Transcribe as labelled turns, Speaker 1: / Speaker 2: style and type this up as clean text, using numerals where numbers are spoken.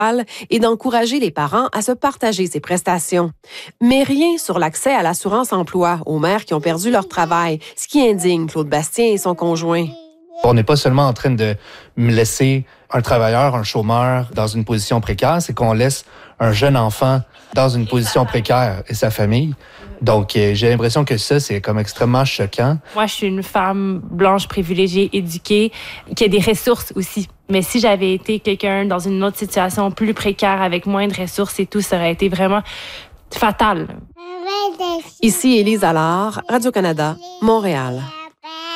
Speaker 1: et d'encourager les parents à se partager ces prestations. Mais rien sur l'accès à l'assurance-emploi aux mères qui ont perdu leur travail, ce qui indigne Claude Bastien et son conjoint.
Speaker 2: On n'est pas seulement en train de laisser un travailleur, un chômeur dans une position précaire, c'est qu'on laisse un jeune enfant dans une position précaire et sa famille. Donc, j'ai l'impression que ça, c'est comme extrêmement choquant.
Speaker 3: Moi, je suis une femme blanche, privilégiée, éduquée, qui a des ressources aussi. Mais si j'avais été quelqu'un dans une autre situation plus précaire, avec moins de ressources et tout, ça aurait été vraiment fatal.
Speaker 1: Ici Élise Allard, Radio-Canada, Montréal.